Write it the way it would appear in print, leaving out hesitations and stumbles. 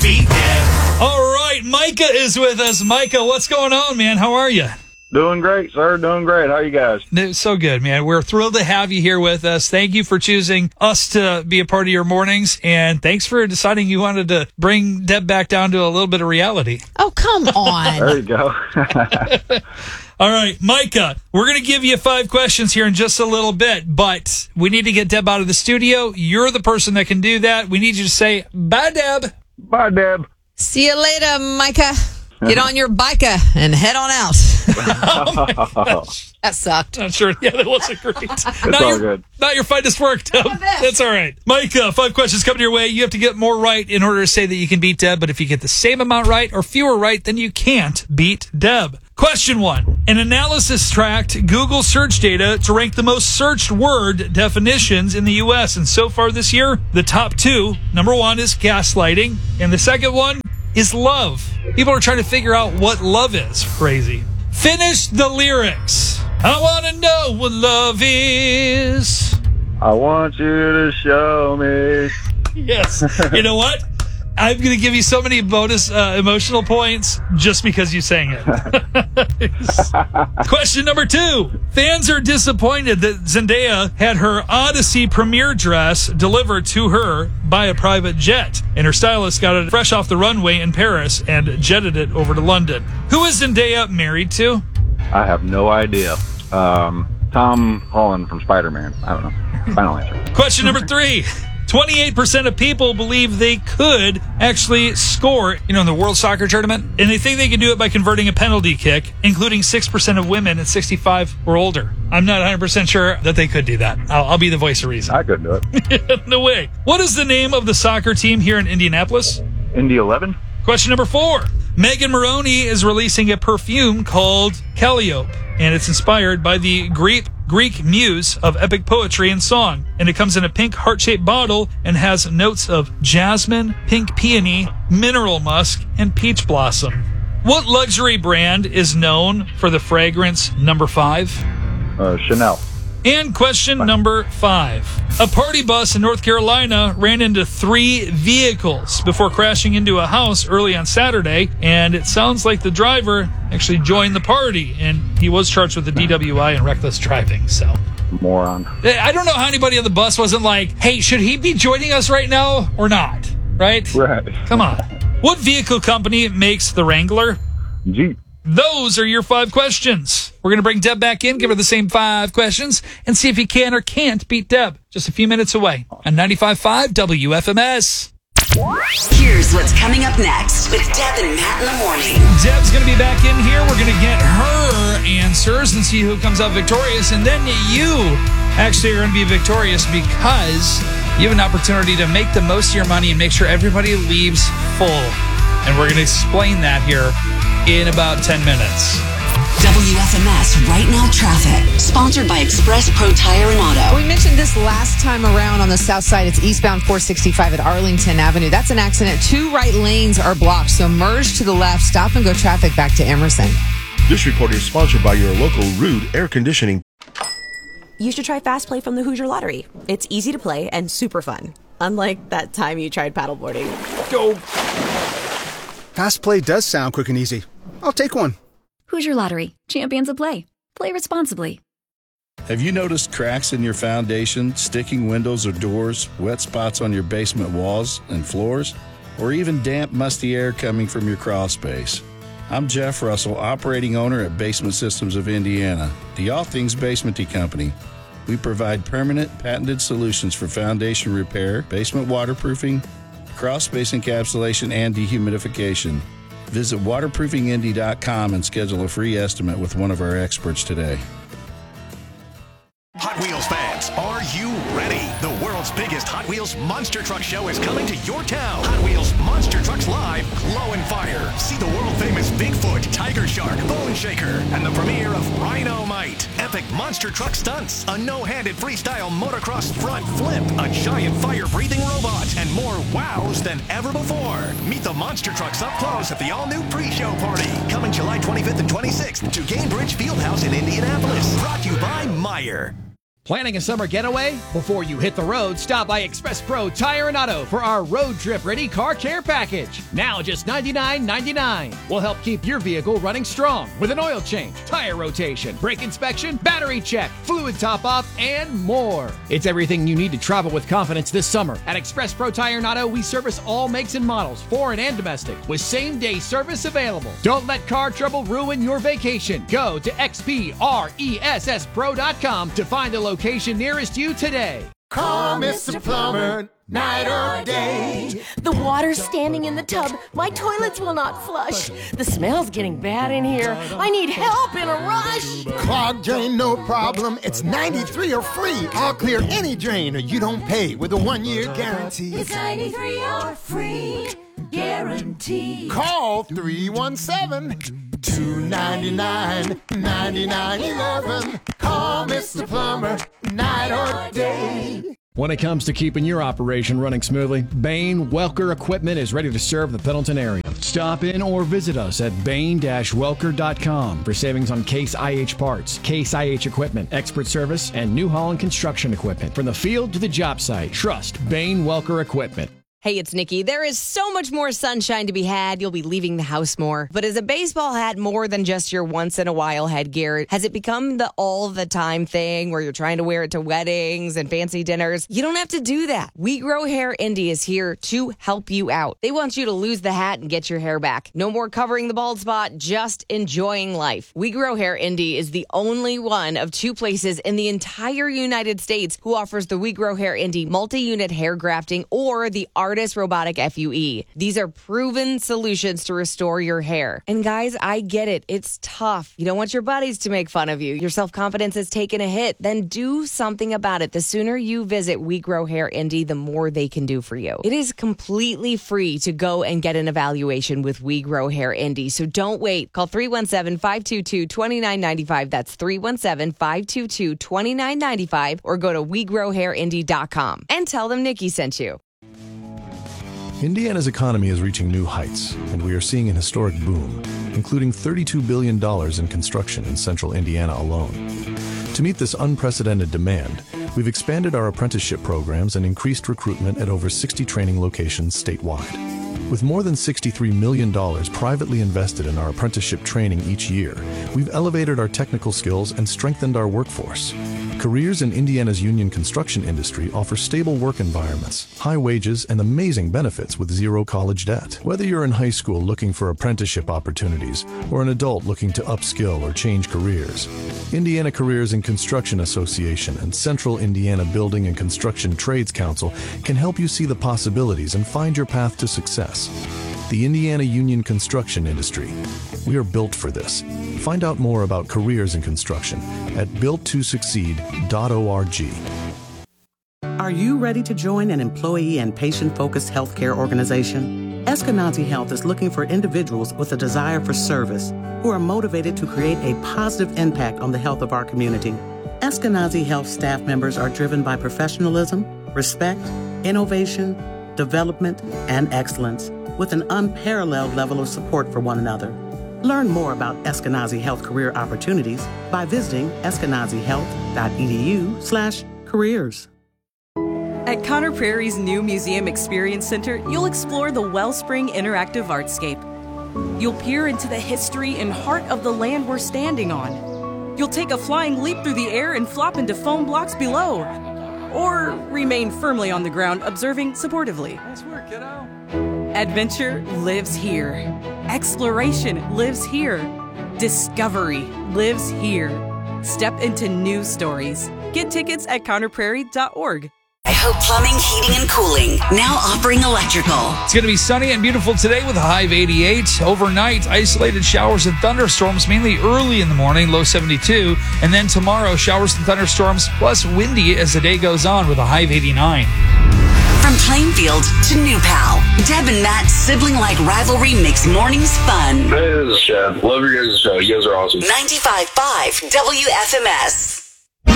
Beat Deb. All right, Micah is with us. Micah, what's going on, man? How are you? Doing great, sir. Doing great. How are you guys? So good, man. We're thrilled to have you here with us. Thank you for choosing us to be a part of your mornings, and thanks for deciding you wanted to bring Deb back down to a little bit of reality. Oh, come on. There you go. All right, Micah, we're going to give you 5 questions here in just a little bit, but we need to get Deb out of the studio. You're the person that can do that. We need you to say, bye, Deb. Bye, Deb. See you later, Micah. Get on your biker and head on out. That sucked. Not sure. Yeah, that wasn't great. It's all good. Not your finest work, Deb. That's all right. Micah, 5 questions coming your way. You have to get more right in order to say that you can beat Deb, but if you get the same amount right or fewer right, then you can't beat Deb. Question 1. An analysis tracked Google search data to rank the most searched word definitions in the U.S. And so far this year, the top 2, number 1 is gaslighting, and the second one is love. People are trying to figure out what love is. Crazy. Finish the lyrics. I want to know what love is. I want you to show me. Yes. You know what? I'm going to give you so many bonus emotional points just because you sang it. Question number 2. Fans are disappointed that Zendaya had her Odyssey premiere dress delivered to her by a private jet, and her stylist got it fresh off the runway in Paris and jetted it over to London. Who is Zendaya married to? I have no idea. Tom Holland from Spider-Man. I don't know. Final answer. Question number 3. 28% of people believe they could actually score, in the World Soccer Tournament, and they think they can do it by converting a penalty kick, including 6% of women at 65 or older. I'm not 100% sure that they could do that. I'll be the voice of reason. I couldn't do it. No way. What is the name of the soccer team here in Indianapolis? Indy 11? Question number 4. Megan Maroney is releasing a perfume called Calliope, and it's inspired by the Greek muse of epic poetry and song. And it comes in a pink heart-shaped bottle and has notes of jasmine, pink peony, mineral musk, and peach blossom. What luxury brand is known for the fragrance number 5? Chanel. And question number 5. A party bus in North Carolina ran into 3 vehicles before crashing into a house early on Saturday, and it sounds like the driver actually joined the party, and he was charged with a DWI and reckless driving. So, Moron. I don't know how anybody on the bus wasn't like, hey, should he be joining us right now or not? Right? Right. Come on. What vehicle company makes the Wrangler? Jeep. Those are your 5 questions. We're going to bring Deb back in, give her the same 5 questions, and see if he can or can't beat Deb. Just a few minutes away on 95.5 WFMS. Here's what's coming up next with Deb and Matt in the morning. Deb's going to be back in here. We're going to get her answers and see who comes out victorious. And then you actually are going to be victorious because you have an opportunity to make the most of your money and make sure everybody leaves full. And we're going to explain that here in about 10 minutes. WFMS Right Now Traffic, sponsored by Express Pro Tire and Auto. We mentioned this last time around on the south side. It's eastbound 465 at Arlington Avenue. That's an accident. 2 right lanes are blocked, so merge to the left, stop and go traffic back to Emerson. This report is sponsored by your local Rude Air Conditioning. You should try Fast Play from the Hoosier Lottery. It's easy to play and super fun. Unlike that time you tried paddleboarding. Go. Fast Play does sound quick and easy. I'll take one. Hoosier Lottery. Champions of play. Play responsibly. Have you noticed cracks in your foundation, sticking windows or doors, wet spots on your basement walls and floors, or even damp, musty air coming from your crawl space? I'm Jeff Russell, operating owner at Basement Systems of Indiana, the All Things Basementy Company. We provide permanent, patented solutions for foundation repair, basement waterproofing, crawl space encapsulation, and dehumidification. Visit waterproofingindy.com and schedule a free estimate with one of our experts today. Hot Wheels fans, are you ready? The world's biggest Hot Wheels Monster Truck Show is coming to your town. Hot Wheels Monster Trucks Live, Glow and Fire. See the world-famous Bigfoot, Tiger Shark, Bone Shaker, and the premiere of Rhino-Mite. Epic monster truck stunts, a no-handed freestyle motocross front flip, a giant fire-breathing robot, and more wows than ever before. Meet the monster trucks up close at the all-new pre-show party, coming July 25th and 26th to Gainbridge Fieldhouse in Indianapolis. Brought to you by Meyer. Planning a summer getaway? Before you hit the road, stop by Express Pro Tire and Auto for our road trip ready car care package. Now just $99.99. We'll help keep your vehicle running strong with an oil change, tire rotation, brake inspection, battery check, fluid top off, and more. It's everything you need to travel with confidence this summer. At Express Pro Tire and Auto, we service all makes and models, foreign and domestic, with same-day service available. Don't let car trouble ruin your vacation. Go to xpresspro.com to find the location nearest you today. Call Mr. Plumber, night or day. The water's standing in the tub. My toilets will not flush. The smell's getting bad in here. I need help in a rush. Clogged drain, no problem. It's 93 or free. I'll clear any drain or you don't pay with a 1-year guarantee. It's 93 or free guarantee. Call 317-299-9911. Call Mr. Plumber, night or day. When it comes to keeping your operation running smoothly, Bain Welker Equipment is ready to serve the Pendleton area. Stop in or visit us at bain-welker.com for savings on Case IH parts, Case IH equipment, expert service, and New Holland construction equipment. From the field to the job site, trust Bain Welker Equipment. Hey, it's Nikki. There is so much more sunshine to be had. You'll be leaving the house more. But is a baseball hat more than just your once-in-a-while headgear? Has it become the all-the-time thing where you're trying to wear it to weddings and fancy dinners? You don't have to do that. We Grow Hair Indie is here to help you out. They want you to lose the hat and get your hair back. No more covering the bald spot, just enjoying life. We Grow Hair Indie is the only one of 2 places in the entire United States who offers the We Grow Hair Indie multi-unit hair grafting or the Artist Robotic FUE. These are proven solutions to restore your hair. And guys, I get it. It's tough. You don't want your buddies to make fun of you. Your self-confidence has taken a hit. Then do something about it. The sooner you visit We Grow Hair Indie, the more they can do for you. It is completely free to go and get an evaluation with We Grow Hair Indie. So don't wait. Call 317-522-2995. That's 317-522-2995 or go to WeGrowHairIndie.com and tell them Nikki sent you. Indiana's economy is reaching new heights, and we are seeing an historic boom, including $32 billion in construction in central Indiana alone. To meet this unprecedented demand, we've expanded our apprenticeship programs and increased recruitment at over 60 training locations statewide. With more than $63 million privately invested in our apprenticeship training each year, we've elevated our technical skills and strengthened our workforce. Careers in Indiana's union construction industry offer stable work environments, high wages, and amazing benefits with zero college debt. Whether you're in high school looking for apprenticeship opportunities or an adult looking to upskill or change careers, Indiana Careers in Construction Association and Central Indiana Building and Construction Trades Council can help you see the possibilities and find your path to success. The Indiana Union Construction Industry. We are built for this. Find out more about careers in construction at builttosucceed.org. Are you ready to join an employee and patient-focused healthcare organization? Eskenazi Health is looking for individuals with a desire for service who are motivated to create a positive impact on the health of our community. Eskenazi Health staff members are driven by professionalism, respect, innovation, development, and excellence, with an unparalleled level of support for one another. Learn more about Eskenazi Health career opportunities by visiting eskenazihealth.edu/careers. At Conner Prairie's new Museum Experience Center, you'll explore the Wellspring Interactive Artscape. You'll peer into the history and heart of the land we're standing on. You'll take a flying leap through the air and flop into foam blocks below. Or remain firmly on the ground, observing supportively. Nice work, kiddo. Adventure lives here. Exploration lives here. Discovery lives here. Step into new stories. Get tickets at ConnerPrairie.org. I Hope Plumbing, Heating, and Cooling, now offering electrical. It's going to be sunny and beautiful today with a high of 88. Overnight, isolated showers and thunderstorms, mainly early in the morning, low 72. And then tomorrow, showers and thunderstorms, plus windy as the day goes on with a high of 89. From Plainfield to New Pal, Deb and Matt's sibling-like rivalry makes mornings fun. Hey, this is Chad. Love your guys' show. You guys are awesome. 95.5 WFMS.